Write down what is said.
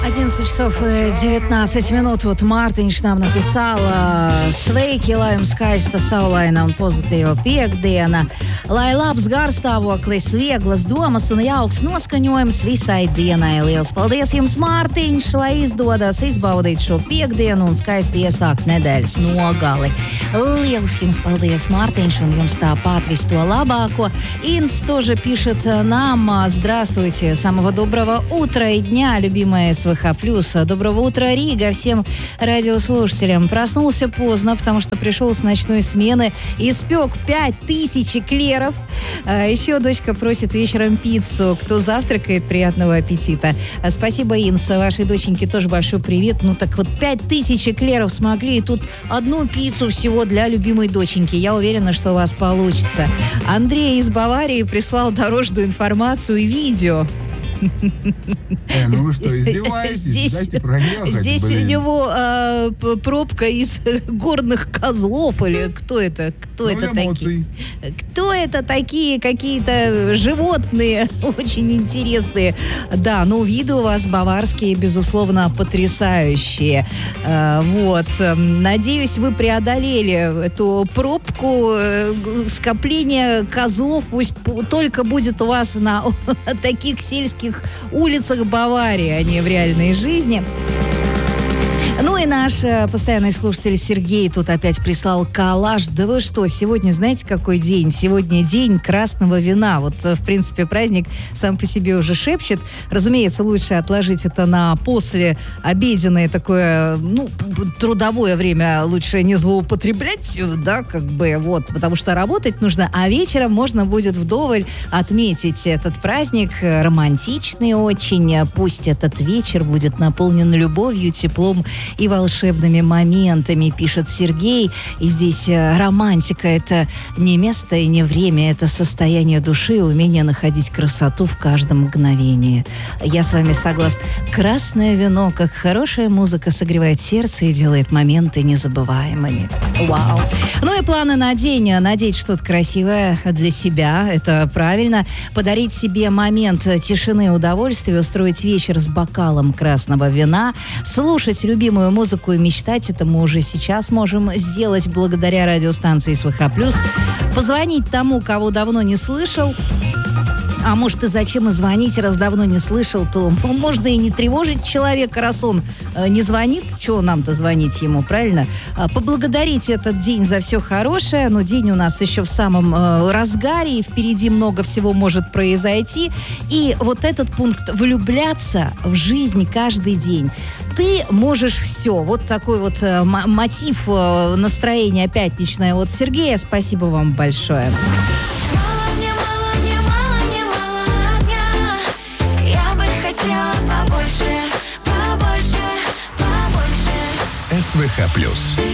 11 часов и 19 минут. Вот Mārtiņš нам написал: Sveiki, lai jums skaista saulaina un pozitīva piektdiena, lai labs garstāvoklis, vieglas domas un jauks noskaņojums visai dienai. Liels paldies jums, Mārtiņš, lai izdodas izbaudīt šo piekdienu un skaisti iesākt nedēļas nogali. Liels jums paldies, Mārtiņš, un jums tāpat visu to labāko. Инс тоже пишет нам: Здравствуйте, самого доброго утра и дня, любимые СВХ+. Доброго утра, Рига, всем радиослушателям. Проснулся поздно, потому что пришел с ночной смены, испек 5000 эклеров. Еще дочка просит вечером пиццу. Кто завтракает, приятного аппетита. Спасибо, Инс, вашей доченьке тоже большой привет. Ну так вот, 5000 эклеров смогли, и тут одну пиццу всего для любимой доченьки. Я уверена, что у вас получится. Андрей из Баварии прислал дорожную информацию и видео. Ну вы что, издеваетесь? Дайте проехать, здесь у него пробка из горных козлов, или кто это? Кто это такие? Кто это такие? Какие-то животные очень интересные. Да, ну виды у вас баварские, безусловно, потрясающие. Вот. Надеюсь, вы преодолели эту пробку. Скопление козлов пусть только будет у вас на таких сельских улицах Баварии, а не в реальной жизни. Ну и наш постоянный слушатель Сергей тут опять прислал коллаж. Да вы что, сегодня знаете, какой день? Сегодня день красного вина. Вот, в принципе, праздник сам по себе уже шепчет. Разумеется, лучше отложить это на послеобеденное такое, ну, трудовое время лучше не злоупотреблять, да, как бы, вот, потому что работать нужно, а вечером можно будет вдоволь отметить этот праздник, романтичный очень. Пусть этот вечер будет наполнен любовью, теплом и волшебными моментами, пишет Сергей. И здесь романтика — это не место и не время, это состояние души и умение находить красоту в каждом мгновении. Я с вами согласна. Красное вино, как хорошая музыка, согревает сердце и делает моменты незабываемыми. Вау! Ну и планы на день. Надеть что-то красивое для себя, это правильно. Подарить себе момент тишины и удовольствия, устроить вечер с бокалом красного вина, слушать любимую музыку и мечтать. Это мы уже сейчас можем сделать благодаря радиостанции СВХ+. Позвонить тому, кого давно не слышал. А может, и зачем и звонить, раз давно не слышал, то можно и не тревожить человека, раз он не звонит. Чего нам-то звонить ему, правильно? Поблагодарить этот день за все хорошее. Но день у нас еще в самом разгаре, и впереди много всего может произойти. И вот этот пункт — влюбляться в жизнь каждый день. Ты можешь все. Вот такой вот мотив настроения пятничное от Сергея. Спасибо вам большое. СВХ+.